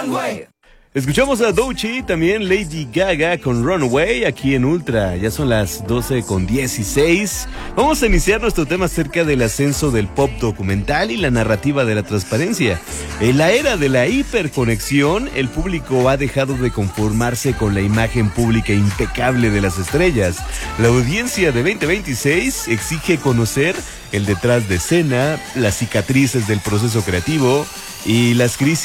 Escuchamos a Doechii, también Lady Gaga con Runaway, aquí en Ultra. Ya son las 12:16. Vamos a iniciar nuestro tema acerca del ascenso del pop documental y la narrativa de la transparencia. En la era de la hiperconexión, el público ha dejado de conformarse con la imagen pública impecable de las estrellas. La audiencia de 2026 exige conocer el detrás de escena, las cicatrices del proceso creativo y las crisis